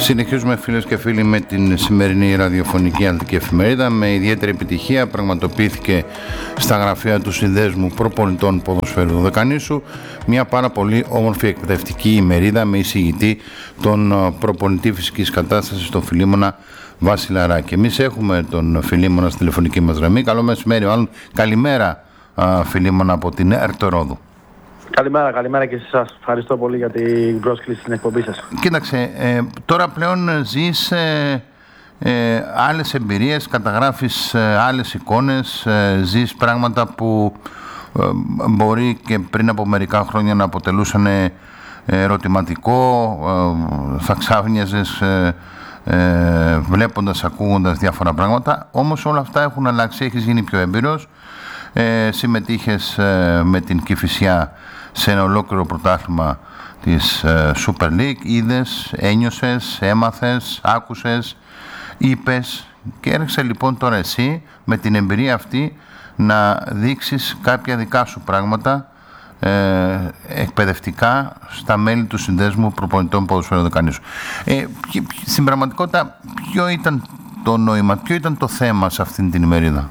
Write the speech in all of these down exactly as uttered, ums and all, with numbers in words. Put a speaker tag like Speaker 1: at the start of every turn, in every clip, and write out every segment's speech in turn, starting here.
Speaker 1: Συνεχίζουμε, φίλες και φίλοι, με την σημερινή ραδιοφωνική αθλητική εφημερίδα. Με ιδιαίτερη επιτυχία πραγματοποιήθηκε στα γραφεία του Συνδέσμου Προπονητών Ποδοσφαίρου Δωδεκανήσου μια πάρα πολύ όμορφη εκπαιδευτική ημερίδα με εισηγητή τον προπονητή φυσικής κατάστασης, τον Φιλίμωνα Βασιλαρά. Και εμείς έχουμε τον Φιλίμωνα στη τηλεφωνική μας γραμμή. Καλό μεσημέρι, μάλλον καλημέρα, Φιλίμωνα, από την Ερτορόδου.
Speaker 2: Καλημέρα, καλημέρα και σε εσάς. Ευχαριστώ πολύ για την πρόσκληση στην εκπομπή σας.
Speaker 1: Κοίταξε, ε, τώρα πλέον ζεις ε, ε, άλλες εμπειρίες, καταγράφεις ε, άλλες εικόνες, ε, ζεις πράγματα που ε, μπορεί και πριν από μερικά χρόνια να αποτελούσαν ε, ερωτηματικό, ε, θα ξάφνιαζες ε, ε, βλέποντας, ακούγοντας διάφορα πράγματα, όμως όλα αυτά έχουν αλλάξει, έχεις γίνει πιο έμπειρος, ε, συμμετείχες ε, με την Κηφισιά σε ένα ολόκληρο πρωτάθλημα της uh, Super League, είδες, ένιωσες, έμαθες, άκουσες, είπες και έρχεσαι λοιπόν τώρα εσύ με την εμπειρία αυτή να δείξεις κάποια δικά σου πράγματα ε, εκπαιδευτικά στα μέλη του Συνδέσμου Προπονητών Ποδοσφαίρου Δωδεκανήσου. Ε, στην πραγματικότητα, ποιο ήταν το νόημα, ποιο ήταν το θέμα σε αυτήν την ημερίδα?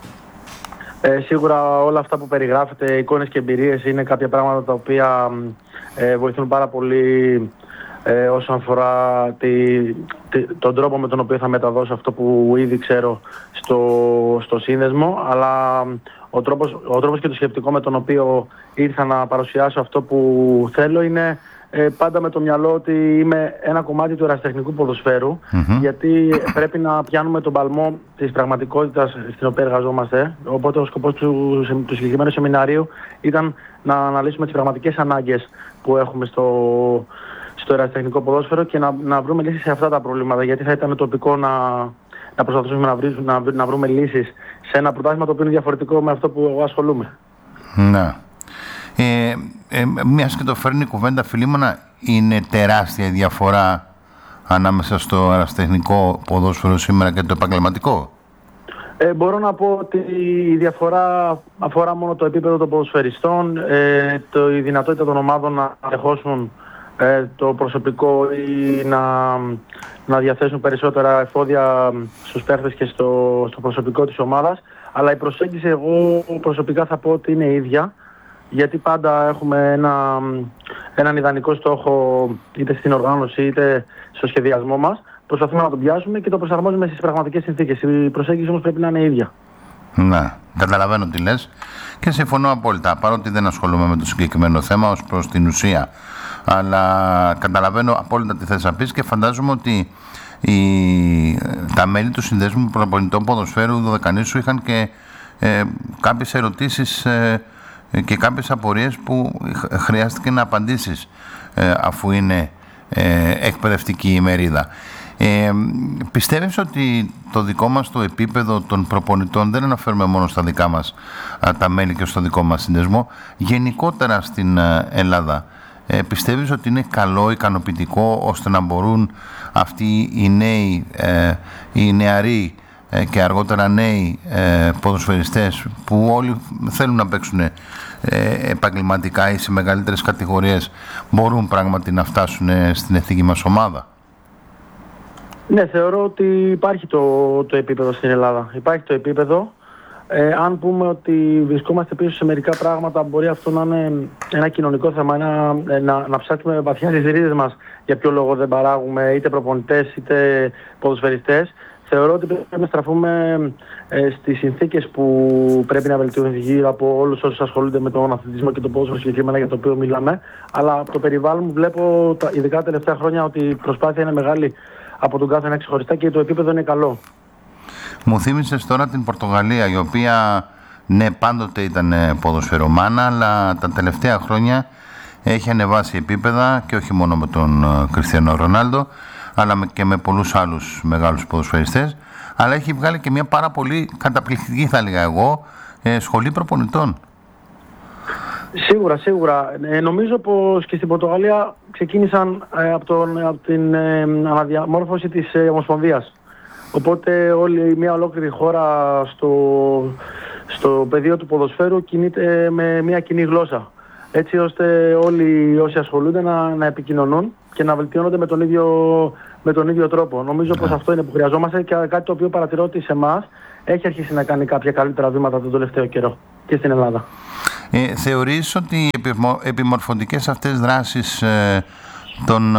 Speaker 2: Ε, σίγουρα όλα αυτά που περιγράφετε, εικόνες και εμπειρίες, είναι κάποια πράγματα τα οποία ε, βοηθούν πάρα πολύ ε, όσον αφορά τη, τη, τον τρόπο με τον οποίο θα μεταδώσω αυτό που ήδη ξέρω στο, στο σύνδεσμο, αλλά ο τρόπος, ο τρόπος και το σκεπτικό με τον οποίο ήρθα να παρουσιάσω αυτό που θέλω είναι Ε, πάντα με το μυαλό ότι είμαι ένα κομμάτι του ερασιτεχνικού ποδοσφαίρου, mm-hmm. γιατί πρέπει να πιάνουμε τον παλμό της πραγματικότητας στην οποία εργαζόμαστε. Οπότε ο σκοπός του, του συγκεκριμένου σεμιναρίου ήταν να αναλύσουμε τις πραγματικές ανάγκες που έχουμε στο, στο ερασιτεχνικό ποδόσφαιρο και να, να βρούμε λύσεις σε αυτά τα προβλήματα, γιατί θα ήταν τοπικό να, να προσπαθήσουμε να, βρει, να, να βρούμε λύσεις σε ένα πρωτάθλημα το οποίο είναι διαφορετικό με αυτό που εγώ ασχολούμαι.
Speaker 1: Ναι. Ε, ε, μιας και το φέρνει η κουβέντα, Φιλίμωνα, είναι τεράστια η διαφορά ανάμεσα στο αεραστεχνικό ποδόσφαιρο σήμερα και το επαγγελματικό?
Speaker 2: Ε, μπορώ να πω ότι η διαφορά αφορά μόνο το επίπεδο των ποδοσφαιριστών, ε, το, η δυνατότητα των ομάδων να δεχόσουν ε, το προσωπικό ή να, να διαθέσουν περισσότερα εφόδια στους παίχτες και στο, στο προσωπικό της ομάδας, αλλά η προσέγγιση εγώ προσωπικά θα πω ότι είναι ίδια, γιατί πάντα έχουμε ένα, έναν ιδανικό στόχο είτε στην οργάνωση είτε στο σχεδιασμό μας. Προσπαθούμε να τον πιάσουμε και το προσαρμόζουμε στις πραγματικές συνθήκες. Η προσέγγιση όμως πρέπει να είναι ίδια.
Speaker 1: Ναι, καταλαβαίνω τι λες και συμφωνώ απόλυτα, παρότι δεν ασχολούμαι με το συγκεκριμένο θέμα ως προς την ουσία. Αλλά καταλαβαίνω απόλυτα τι θες να πεις και φαντάζομαι ότι οι, τα μέλη του Συνδέσμου Προπονητών Ποδοσφαίρου Δωδεκανήσου είχαν και ε, κάποιες ερωτήσεις ε, και κάποιες απορίες που χρειάστηκε να απαντήσεις ε, αφού είναι ε, εκπαιδευτική ημερίδα. Ε, πιστεύεις ότι το δικό μας το επίπεδο των προπονητών, δεν αναφέρουμε μόνο στα δικά μας α, τα μέλη και στο δικό μας συνδεσμό, γενικότερα στην α, Ελλάδα, ε, πιστεύεις ότι είναι καλό, ικανοποιητικό, ώστε να μπορούν αυτοί οι νέοι, ε, οι νεαροί και αργότερα νέοι ε, ποδοσφαιριστές που όλοι θέλουν να παίξουν ε, επαγγελματικά ή σε μεγαλύτερες κατηγορίες, μπορούν πράγματι να φτάσουν ε, στην εθνική μας ομάδα?
Speaker 2: Ναι, θεωρώ ότι υπάρχει το, το επίπεδο στην Ελλάδα. Υπάρχει το επίπεδο. Ε, αν πούμε ότι βρισκόμαστε πίσω σε μερικά πράγματα, μπορεί αυτό να είναι ένα κοινωνικό θέμα, ένα, να, να ψάξουμε βαθιά στις ρίζες μας για ποιο λόγο δεν παράγουμε είτε προπονητές είτε ποδοσφαιριστές. Θεωρώ ότι πρέπει να στραφούμε ε, στις συνθήκες που πρέπει να βελτιωθούν γύρω από όλους όσους ασχολούνται με τον αθλητισμό και το ποδόσφαιρο συγκεκριμένα για το οποίο μιλάμε. Αλλά από το περιβάλλον μου βλέπω, τα, ειδικά τα τελευταία χρόνια, ότι η προσπάθεια είναι μεγάλη από τον κάθε ένα ξεχωριστά και το επίπεδο είναι καλό.
Speaker 1: Μου θύμισες τώρα την Πορτογαλία, η οποία ναι, πάντοτε ήταν ποδοσφαιρομάνα, αλλά τα τελευταία χρόνια έχει ανεβάσει επίπεδα και όχι μόνο με τον Κριστιανό Ρονάλντο, αλλά και με πολλούς άλλους μεγάλους ποδοσφαιριστές, αλλά έχει βγάλει και μια πάρα πολύ καταπληκτική, θα έλεγα εγώ, ε, σχολή προπονητών.
Speaker 2: Σίγουρα, σίγουρα. Ε, νομίζω πως και στην Πορτογαλία ξεκίνησαν ε, από, τον, από την ε, αναδιαμόρφωση της ε, Ομοσπονδίας. Οπότε όλη μια ολόκληρη χώρα στο, στο πεδίο του ποδοσφαίρου κινείται με μια κοινή γλώσσα. έτσι ώστε όλοι όσοι ασχολούνται να, να επικοινωνούν και να βελτιώνονται με τον ίδιο, με τον ίδιο τρόπο. Νομίζω πως αυτό είναι που χρειαζόμαστε και κάτι το οποίο παρατηρώ ότι σε εμάς έχει αρχίσει να κάνει κάποια καλύτερα βήματα τον τελευταίο καιρό και στην Ελλάδα.
Speaker 1: Ε, θεωρείς ότι οι επιμορφωτικές αυτές δράσεις ε, των ε,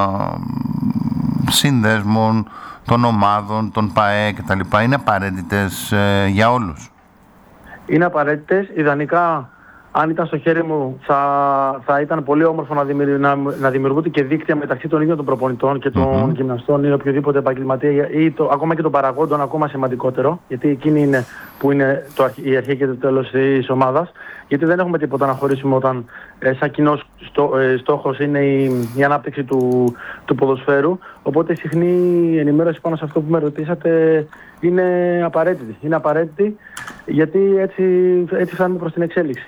Speaker 1: συνδέσμων, των ομάδων, των ΠΑΕ κτλ. Είναι απαραίτητες ε, για όλους?
Speaker 2: Είναι απαραίτητες. Ιδανικά, αν ήταν στο χέρι μου, θα, θα ήταν πολύ όμορφο να, δημιουργ, να, να δημιουργούνται και δίκτυα μεταξύ των ίδιων των προπονητών και των mm-hmm. γυμναστών ή οποιοδήποτε επαγγελματία ή το, ακόμα και των παραγόντων, ακόμα σημαντικότερο, γιατί εκείνη είναι που είναι το, η αρχή και το τέλος της ομάδας. Γιατί δεν έχουμε τίποτα να χωρίσουμε όταν ε, σαν κοινός στό, ε, στόχος είναι η, η ανάπτυξη του, του ποδοσφαίρου. Οπότε η συχνή ενημέρωση πάνω σε αυτό που με ρωτήσατε είναι απαραίτητη. Είναι απαραίτητη γιατί έτσι, έτσι φτάνουμε προς την εξέλιξη.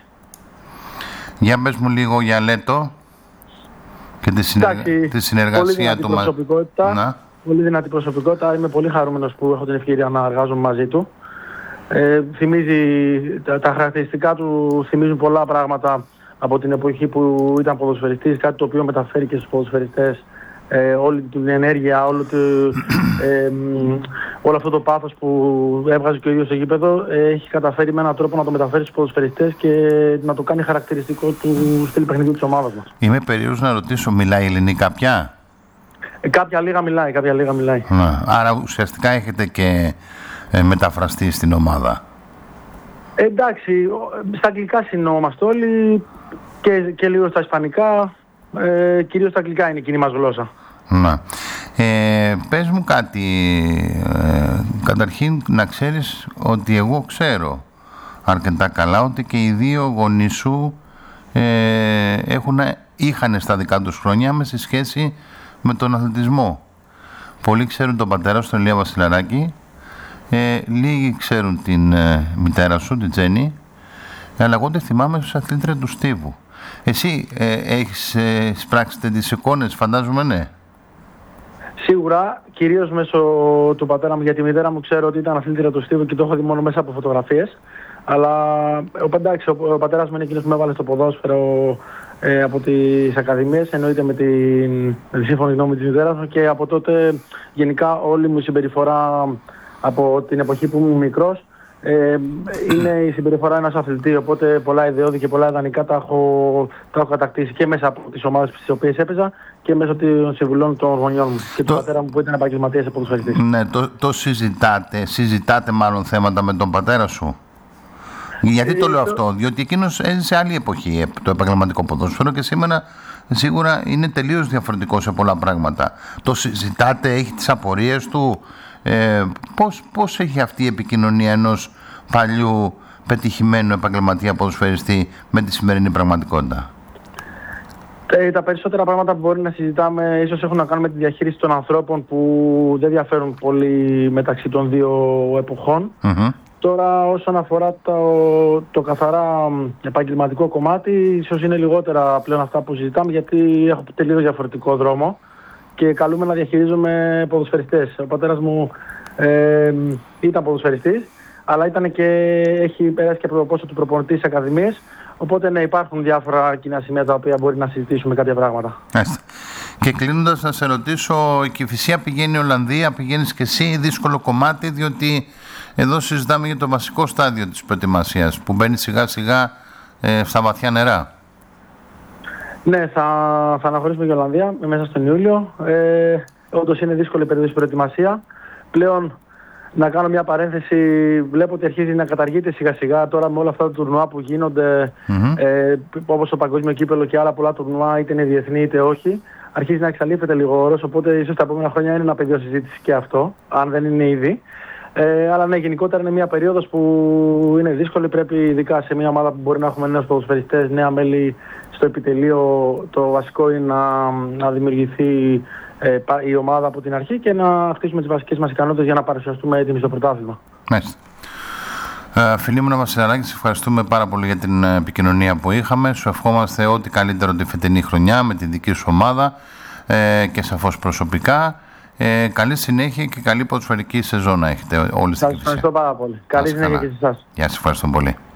Speaker 2: Για
Speaker 1: πες μου λίγο για Λέτο και τη, συνεργα...
Speaker 2: Εντάξει,
Speaker 1: τη συνεργασία του.
Speaker 2: Προσωπικότητα, να. Πολύ δυνατή προσωπικότητα. Είμαι πολύ χαρούμενος που έχω την ευκαιρία να εργάζομαι μαζί του. Ε, θυμίζει, τα, τα χαρακτηριστικά του θυμίζουν πολλά πράγματα από την εποχή που ήταν ποδοσφαιριστής, κάτι το οποίο μεταφέρει και στους ποδοσφαιριστές ε, όλη την ενέργεια, όλο, το, ε, όλο αυτό το πάθος που έβγαζε και ο ίδιος στο γήπεδο, ε, έχει καταφέρει με έναν τρόπο να το μεταφέρει στους ποδοσφαιριστές και να το κάνει χαρακτηριστικό του στυλ παιχνιδιού της ομάδας μας.
Speaker 1: Είμαι περίεργος να ρωτήσω, μιλάει ελληνικά πια?
Speaker 2: Ε, κάποια λίγα μιλάει, κάποια λίγα μιλάει.
Speaker 1: Να, άρα ουσιαστικά έχετε και ε, μεταφραστεί στην ομάδα.
Speaker 2: Ε, εντάξει, στα αγγλικά συνεννοούμαστε όλοι και, και λίγο στα ισπανικά. Ε, κυρίως τα αγγλικά είναι η κοινή μας γλώσσα.
Speaker 1: Να. Ε, πες μου κάτι, ε, καταρχήν να ξέρεις ότι εγώ ξέρω αρκετά καλά ότι και οι δύο γονείς σου ε, έχουν, είχαν στα δικά τους χρόνια με σε σχέση με τον αθλητισμό. Πολλοί ξέρουν τον πατέρα σου, τον Ηλία Βασιλαράκη, ε, λίγοι ξέρουν την ε, μητέρα σου, την Τζέννη, αλλά εγώ τη θυμάμαι ως αθλήτρια του Στίβου. Εσύ ε, έχεις ε, σπράξει τις εικόνες, φαντάζομαι, ναι?
Speaker 2: Σίγουρα, κυρίως μέσω του πατέρα μου, γιατί η μητέρα μου ξέρω ότι ήταν αθλήτρια του Στίβου και το έχω δει μόνο μέσα από φωτογραφίες. Αλλά ο, εντάξει, ο, ο πατέρας μου είναι εκείνος που με έβαλε στο ποδόσφαιρο ε, από τις ακαδημίες, εννοείται με, την, με τη σύμφωνη γνώμη της μητέρας μου, και από τότε γενικά όλη μου η συμπεριφορά από την εποχή που ήμουν μικρός Ε, είναι η συμπεριφορά ενός αθλητή, οπότε πολλά ιδεώδη και πολλά ιδανικά τα έχω, τα έχω κατακτήσει και μέσα από τις ομάδες στις οποίες έπαιζα και μέσω των συμβουλών των γονιών μου και το... του πατέρα μου που ήταν επαγγελματίας ποδοσφαιριστής.
Speaker 1: Ναι, το, το συζητάτε, συζητάτε μάλλον θέματα με τον πατέρα σου? Γιατί το λέω αυτό? Διότι εκείνος έζησε άλλη εποχή το επαγγελματικό ποδόσφαιρο και σήμερα σίγουρα είναι τελείως διαφορετικό σε πολλά πράγματα. Το συζητάτε, έχει τις απορίες του? Ε, πώς, πώς έχει αυτή η επικοινωνία ενός παλιού πετυχημένου επαγγελματία ποδοσφαιριστή με τη σημερινή πραγματικότητα?
Speaker 2: Ε, τα περισσότερα πράγματα που μπορεί να συζητάμε ίσως έχουν να κάνουν με τη διαχείριση των ανθρώπων που δεν διαφέρουν πολύ μεταξύ των δύο εποχών. Mm-hmm. Τώρα όσον αφορά το, το καθαρά επαγγελματικό κομμάτι, ίσως είναι λιγότερα πλέον αυτά που συζητάμε, γιατί έχω τελείως διαφορετικό δρόμο και καλούμε να διαχειρίζομαι ποδοσφαιριστές. Ο πατέρας μου ε, ήταν ποδοσφαιριστής, αλλά ήταν και έχει περάσει και από το πόσο του προπονητή στις ακαδημίες. Οπότε ναι, υπάρχουν διάφορα κοινά σημεία τα οποία μπορεί να συζητήσουμε κάποια πράγματα. Έστε.
Speaker 1: Και κλείνοντας να σε ρωτήσω, η Κηφισιά πηγαίνει Ολλανδία, πηγαίνεις και εσύ, δύσκολο κομμάτι, διότι εδώ συζητάμε για το βασικό στάδιο της προετοιμασίας που μπαίνει σιγά σιγά ε, στα βαθιά νερά.
Speaker 2: Ναι, θα, θα αναχωρήσουμε για Ολλανδία μέσα στον Ιούλιο. Ε, όντως είναι δύσκολη η περίοδος προετοιμασία. Πλέον, να κάνω μια παρένθεση, βλέπω ότι αρχίζει να καταργείται σιγά σιγά τώρα με όλα αυτά τα τουρνουά που γίνονται, mm-hmm. ε, όπως το Παγκόσμιο Κύπελλο και άλλα πολλά τουρνουά, είτε είναι διεθνή είτε όχι. Αρχίζει να εξαλείφεται λίγο ώρος, οπότε ίσως τα επόμενα χρόνια είναι ένα πεδίο συζήτηση και αυτό, αν δεν είναι ήδη. Ε, αλλά ναι, γενικότερα είναι μια περίοδος που είναι δύσκολη. Πρέπει, ειδικά σε μια ομάδα που μπορεί να έχουμε νέους ποδοσφαιριστές, νέα μέλη στο επιτελείο, το βασικό είναι να, να δημιουργηθεί ε, η ομάδα από την αρχή και να χτίσουμε τις βασικές μας ικανότητες για να παρουσιαστούμε έτοιμοι στο πρωτάθλημα.
Speaker 1: Μάλιστα. Ε, φίλοι μου, Βασιλαράκη, σε ευχαριστούμε πάρα πολύ για την επικοινωνία που είχαμε. Σου ευχόμαστε ό,τι καλύτερο τη φετινή χρονιά με την δική σου ομάδα ε, και σαφώς προσωπικά. Ε, καλή συνέχεια και καλή ποδοσφαιρική σεζόν να έχετε όλοι στην Κηφισιά.
Speaker 2: Σας ευχαριστώ πάρα πολύ. Καλή συνέχεια και σε εσάς.
Speaker 1: Γεια σας, ευχαριστώ πολύ.